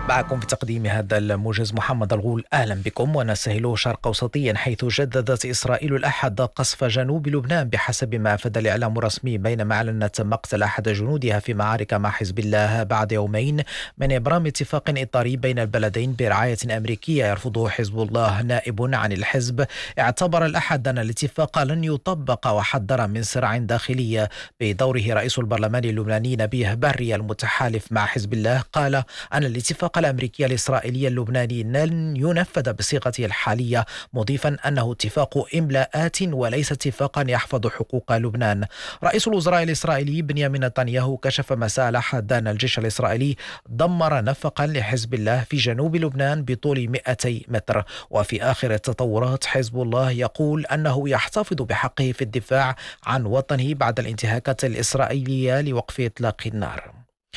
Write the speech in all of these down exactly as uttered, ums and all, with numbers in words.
معكم في تقديم هذا الموجز محمد الغول. أهلا بكم. ونسهل شرق أوسطيا، حيث جددت إسرائيل الأحد قصف جنوب لبنان بحسب ما أفاد الإعلام الرسمي، بينما أعلنت مقتل أحد جنودها في معارك مع حزب الله بعد يومين من إبرام اتفاق إطاري بين البلدين برعاية أمريكية يرفضه حزب الله. نائب عن الحزب اعتبر الأحد أن الاتفاق لن يطبق، وحذر من صراع داخلي. بدوره رئيس البرلمان اللبناني نبيه بري المتحالف مع حزب الله قال أن الاتفاق الأمريكي الإسرائيلي اللبناني لن ينفذ بصيغته الحالية، مضيفا أنه اتفاق إملاءات وليس اتفاقا يحفظ حقوق لبنان. رئيس الوزراء الإسرائيلي بنيامين نتنياهو كشف مساء الأحد أن الجيش الإسرائيلي دمر نفقا لحزب الله في جنوب لبنان بطول مئتي متر. وفي آخر التطورات، حزب الله يقول أنه يحتفظ بحقه في الدفاع عن وطنه بعد الانتهاكات الإسرائيلية لوقف إطلاق النار.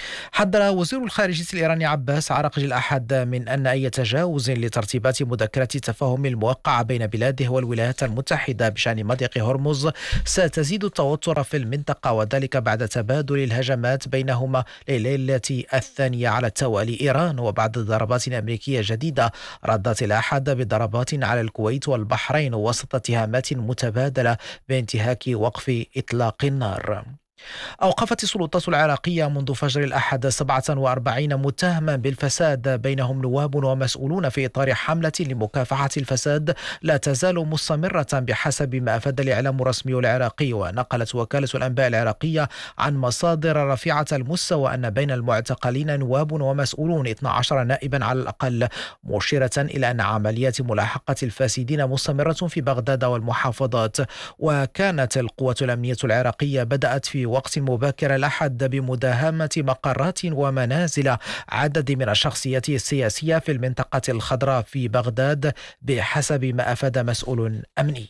حذر وزير الخارجية الإيراني عباس عراقجي الأحد من أن أي تجاوز لترتيبات مذكرة التفاهم الموقعة بين بلاده والولايات المتحدة بشأن مضيق هرمز ستزيد التوتر في المنطقة، وذلك بعد تبادل الهجمات بينهما لليلة الثانية على التوالي. إيران وبعد ضربات أمريكية جديدة ردت الأحد بضربات على الكويت والبحرين وسط اتهامات متبادلة بانتهاك وقف إطلاق النار. أوقفت السلطات العراقية منذ فجر الأحد سبعة وأربعين متهما بالفساد، بينهم نواب ومسؤولون، في إطار حملة لمكافحة الفساد لا تزال مستمرة بحسب ما أفاد الإعلام الرسمي العراقي. ونقلت وكالة الأنباء العراقية عن مصادر رفيعة المستوى أن بين المعتقلين نواب ومسؤولون اثنا عشر نائبا على الأقل، مشيرة إلى أن عمليات ملاحقة الفاسدين مستمرة في بغداد والمحافظات. وكانت القوات الأمنية العراقية بدأت في وقت مبكر الأحد بمداهمة مقرات ومنازل عدد من الشخصيات السياسية في المنطقة الخضراء في بغداد بحسب ما أفاد مسؤول أمني.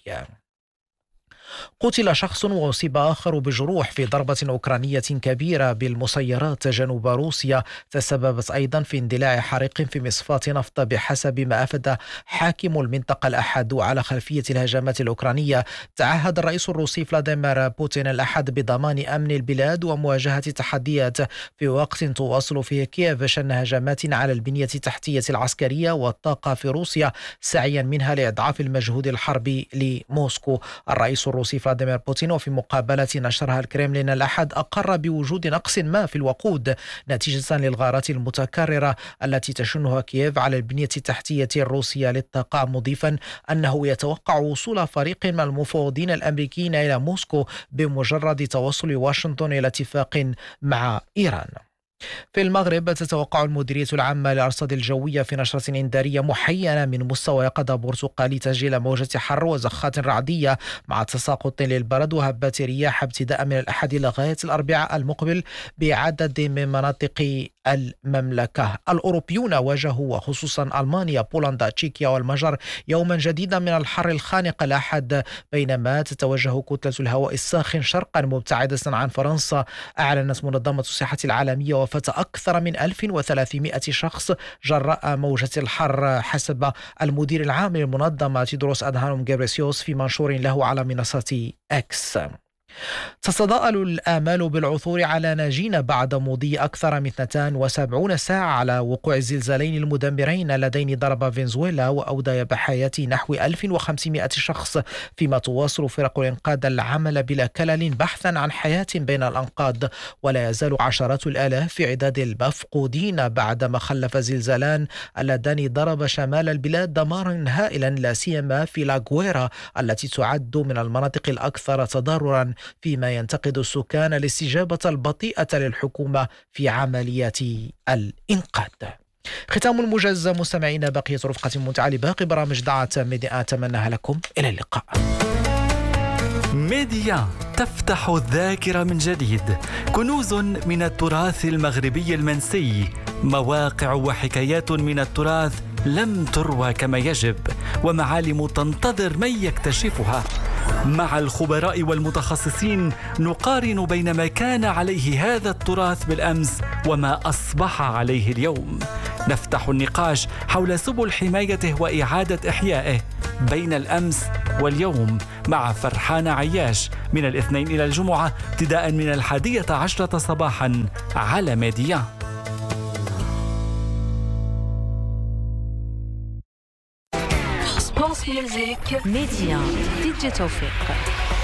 قتل شخص وأصيب آخر بجروح في ضربة أوكرانية كبيرة بالمسيرات جنوب روسيا، تسببت أيضا في اندلاع حريق في مصفاة نفط بحسب ما أفاد حاكم المنطقة الأحد. على خلفية الهجمات الأوكرانية، تعهد الرئيس الروسي فلاديمير بوتين الأحد بضمان أمن البلاد ومواجهة التحديات، في وقت تواصل فيه كييف شن هجمات على البنية التحتية العسكرية والطاقة في روسيا، سعيا منها لإضعاف المجهود الحربي لموسكو. الرئيس الروسي فلاديمير بوتين وفي مقابلة نشرها الكريملين الأحد أقر بوجود نقص ما في الوقود نتيجة للغارات المتكررة التي تشنها كييف على البنية التحتية الروسية للطاقة، مضيفا أنه يتوقع وصول فريق من المفوضين الأمريكيين إلى موسكو بمجرد توصل واشنطن إلى اتفاق مع إيران. في المغرب، تتوقع المديرية العامة للأرصاد الجوية في نشرة إنذارية محينة من مستوى يقظة برتقالي تسجيل موجة حر وزخات رعدية مع تساقط للبرد وهبات رياح ابتداء من الأحد لغاية الأربعاء المقبل بعدد من مناطق المملكة. الأوروبيون واجهوا، وخصوصا ألمانيا، بولندا، تشيكيا والمجر، يوما جديدا من الحر الخانق الأحد، بينما تتوجه كتلة الهواء الساخن شرقا مبتعدة عن فرنسا. أعلنت منظمة الصحة العالمية وفاة أكثر من ألف وثلاثمائة شخص جراء موجة الحر، حسب المدير العام للمنظمة تيدروس أدهانوم غيبريسيوس في منشور له على منصة إكس. تتضاءل الآمال بالعثور على ناجين بعد مضي أكثر من اثنتين وسبعين ساعة على وقوع الزلزالين المدمرين اللذين ضربا فنزويلا وأوديا بحياة نحو ألف وخمسمائة شخص، فيما تواصل فرق الإنقاذ العمل بلا كلل بحثا عن حياة بين الأنقاض. ولا يزال عشرات الآلاف في عداد المفقودين بعدما خلف زلزالان اللذان ضرب شمال البلاد دمارا هائلا، لا سيما في لاغويرا التي تعد من المناطق الأكثر تضررا، فيما ينتقد السكان الاستجابة البطيئة للحكومة في عمليات الإنقاذ. ختام الموجز مستمعين، بقية رفقة ممتعة لباقي برامج دعت ميديا، أتمنى لكم إلى اللقاء. ميديا تفتح الذاكرة من جديد، كنوز من التراث المغربي المنسي، مواقع وحكايات من التراث لم تروى كما يجب، ومعالم تنتظر من يكتشفها. مع الخبراء والمتخصصين نقارن بين ما كان عليه هذا التراث بالأمس وما أصبح عليه اليوم. نفتح النقاش حول سبل حمايته وإعادة إحيائه بين الأمس واليوم مع فرحان عياش من الاثنين إلى الجمعة ابتداء من الحادية عشرة صباحا على ميديا. France Music. Média دي جي توفيق.